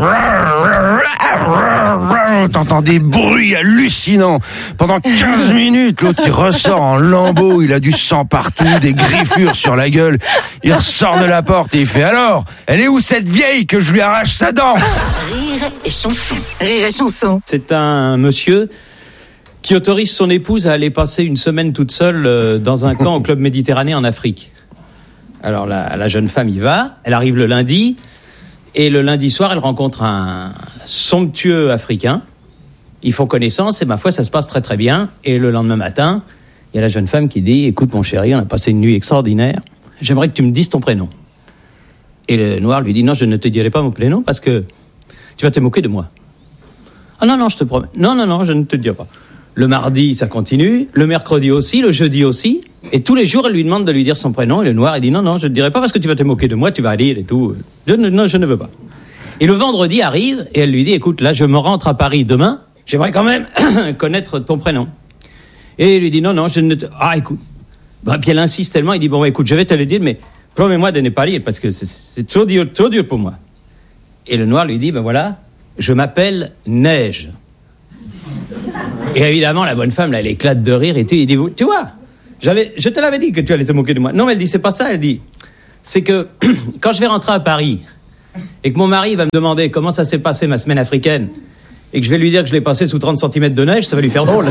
T'entends des bruits hallucinants. Pendant quinze minutes, l'autre il ressort en lambeaux, il a du sang partout, des griffures sur la gueule. Il ressort de la porte et il fait « Alors, elle est où cette vieille que je lui arrache sa dent ?» Rire et chanson. Rire et chanson. C'est un monsieur qui autorise son épouse à aller passer une semaine toute seule dans un camp au Club Méditerranée en Afrique. Alors la, la jeune femme y va, elle arrive le lundi, et le lundi soir, elle rencontre un somptueux Africain. Ils font connaissance, et ma foi, ça se passe très très bien. Et le lendemain matin, il y a la jeune femme qui dit « Écoute mon chéri, on a passé une nuit extraordinaire, j'aimerais que tu me dises ton prénom. » Et le noir lui dit « Non, je ne te dirai pas mon prénom, parce que tu vas te moquer de moi. »« Ah non, non, je te promets. Non, non, non, je ne te dirai pas. » Le mardi, ça continue. Le mercredi aussi, le jeudi aussi. Et tous les jours, elle lui demande de lui dire son prénom. Et le noir, il dit non, non, je ne te dirai pas parce que tu vas te moquer de moi, tu vas rire et tout. Je ne, non, je ne veux pas. Et le vendredi arrive et elle lui dit, écoute, là, je me rentre à Paris demain. J'aimerais quand même connaître ton prénom. Et il lui dit non, non, je ne te... Ah, écoute. Bah, puis elle insiste tellement, il dit bon, écoute, je vais te le dire, mais promets-moi de ne pas rire parce que c'est, c'est trop dur, trop dur pour moi. Et le noir lui dit, ben voilà, je m'appelle Neige. Et évidemment, la bonne femme, là, elle éclate de rire et tout. Il dit, tu vois, j'avais, je te l'avais dit que tu allais te moquer de moi. Non, mais elle dit, c'est pas ça. Elle dit, c'est que quand je vais rentrer à Paris et que mon mari va me demander comment ça s'est passé ma semaine africaine et que je vais lui dire que je l'ai passé sous trente centimètres de neige, ça va lui faire drôle.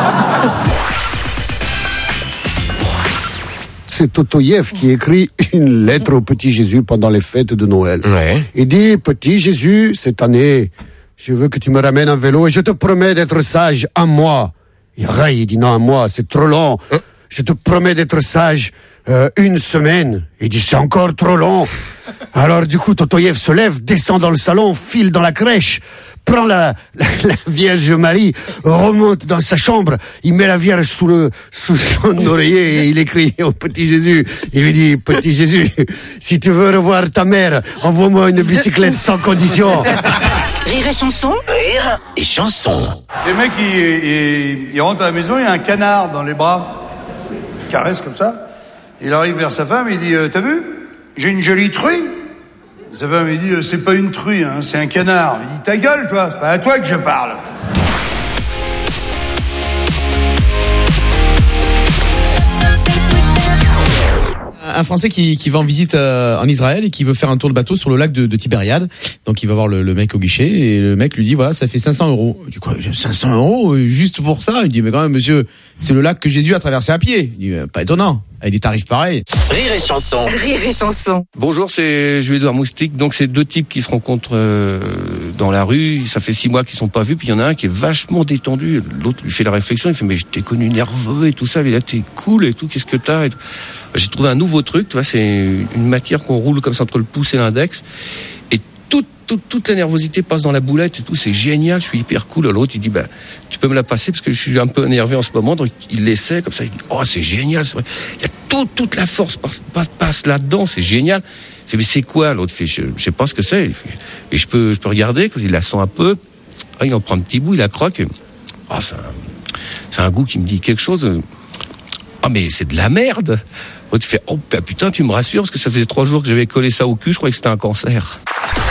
C'est Totoyev qui écrit une lettre au petit Jésus pendant les fêtes de Noël. Ouais. Il dit, petit Jésus, cette année, je veux que tu me ramènes un vélo et je te promets d'être sage un mois. Et Ray, il dit non, un mois, c'est trop long. Je te promets d'être sage euh, une semaine. Il dit c'est encore trop long. Alors du coup, Totoyev se lève, descend dans le salon, file dans la crèche, prend la, la, la Vierge Marie, remonte dans sa chambre, il met la Vierge sous, le, sous son oreiller et il écrit au petit Jésus. Il lui dit, petit Jésus, si tu veux revoir ta mère, envoie-moi une bicyclette sans condition. Rire et chanson. Rire et chanson. Le mec, il, il, il rentre à la maison, il a un canard dans les bras. Il caresse comme ça. Il arrive vers sa femme, il dit, euh, t'as vu? J'ai une jolie truie. Sa femme, il dit, euh, c'est pas une truie, hein, c'est un canard. Il dit, ta gueule, toi, c'est pas à toi que je parle. Un Français qui, qui va en visite euh, en Israël et qui veut faire un tour de bateau sur le lac de, de Tibériade. Donc il va voir le, le mec au guichet et le mec lui dit voilà, ça fait cinq cents euros. Il dit quoi, cinq cents euros juste pour ça? Il dit mais quand même monsieur, c'est le lac que Jésus a traversé à pied. Il dit pas étonnant, avec des tarifs pareils. Rire et chanson. Rire et chanson. Bonjour, c'est Jules-Édouard Moustique. Donc c'est deux types qui se rencontrent euh, dans la rue. Ça fait six mois qu'ils sont pas vus. Puis il y en a un qui est vachement détendu. L'autre lui fait la réflexion. Il fait mais je t'ai connu nerveux et tout ça. Il dit t'es cool et tout. Qu'est-ce que t'as et tout. J'ai trouvé un nouveau truc. Tu vois, c'est une matière qu'on roule comme ça entre le pouce et l'index. Et toute toute, toute la nervosité passe dans la boulette et tout, c'est génial, je suis hyper cool. L'autre, il dit, bah, tu peux me la passer parce que je suis un peu énervé en ce moment. Donc, il l'essaie comme ça, il dit, oh, c'est génial, c'est vrai. Il y a tout, toute la force passe, passe là-dedans, c'est génial. C'est, mais c'est quoi? L'autre fait, je, je sais pas ce que c'est. Il fait, et je peux, je peux regarder, quand il la sent un peu. Ah, il en prend un petit bout, il la croque. Ah, oh, c'est un, c'est un goût qui me dit quelque chose. Ah, oh, mais c'est de la merde. L'autre fait, oh, putain, tu me rassures parce que ça faisait trois jours que j'avais collé ça au cul, je croyais que c'était un cancer.